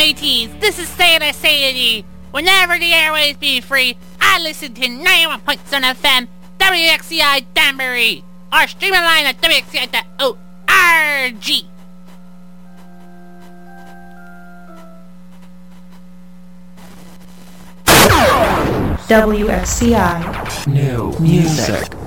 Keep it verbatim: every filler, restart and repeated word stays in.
mateys, this is Santa Sadie. Whenever the airways be free, I listen to ninety-one point seven F M, W X C I Danbury, or stream online at W X C I dot org. W X C I. New music.